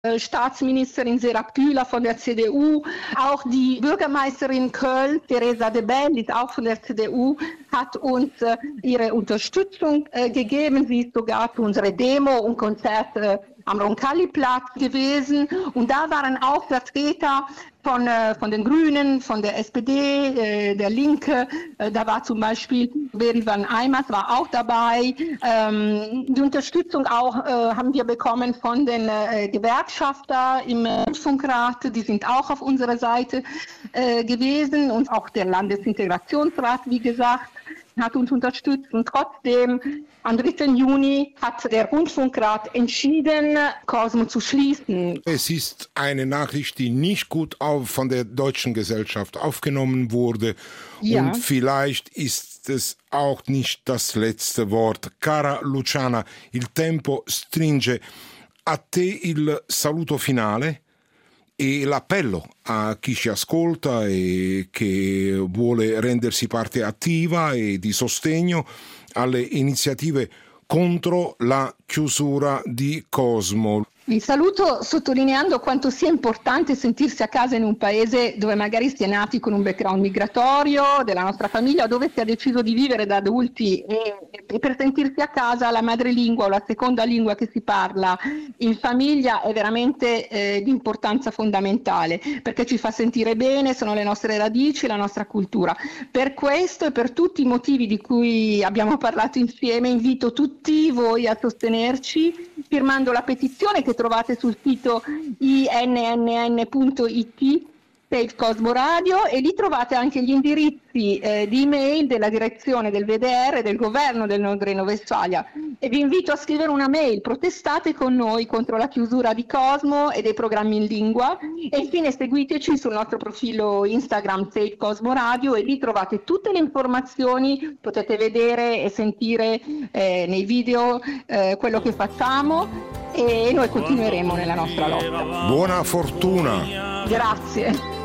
Staatsministerin Serap Güler von der CDU, auch die Bürgermeisterin Köln, Theresa de Bell, ist auch von der CDU, hat uns ihre Unterstützung gegeben. Sie ist sogar zu unserer Demo und Konzert am Roncalli-Platz gewesen. Und da waren auch Vertreter von den Grünen, von der SPD, der Linke. Da war zum Beispiel Berivan Aymaz war auch dabei. Die Unterstützung auch haben wir bekommen von den Gewerkschafter im Rundfunkrat. Die sind auch auf unserer Seite gewesen. Und auch der Landesintegrationsrat, wie gesagt, hat uns unterstützt. Und trotzdem, am 3. Juni hat der Rundfunkrat entschieden, Cosmo zu schließen. Es ist eine Nachricht, die nicht gut von der deutschen Gesellschaft aufgenommen wurde. Ja. Und vielleicht ist es auch nicht das letzte Wort. Cara Luciana, il tempo stringe. A te il saluto finale e l'appello a chi ci ascolta e che vuole rendersi parte attiva e di sostegno alle iniziative contro la chiusura di Cosmo. Vi saluto sottolineando quanto sia importante sentirsi a casa in un paese dove magari si è nati con un background migratorio, della nostra famiglia, o dove si è deciso di vivere da adulti e per sentirsi a casa la madrelingua o la seconda lingua che si parla in famiglia è veramente di importanza fondamentale, perché ci fa sentire bene, sono le nostre radici, la nostra cultura. Per questo e per tutti i motivi di cui abbiamo parlato insieme, invito tutti voi a sostenerci firmando la petizione che trovate sul sito innn.it Save Cosmo Radio, e lì trovate anche gli indirizzi di email della direzione del VDR del governo del Nord Reno-Vestfalia, e vi invito a scrivere una mail: protestate con noi contro la chiusura di Cosmo e dei programmi in lingua, e infine seguiteci sul nostro profilo Instagram Save Cosmo Radio, e lì trovate tutte le informazioni, potete vedere e sentire nei video quello che facciamo, e noi continueremo nella nostra lotta. Buona fortuna! Grazie.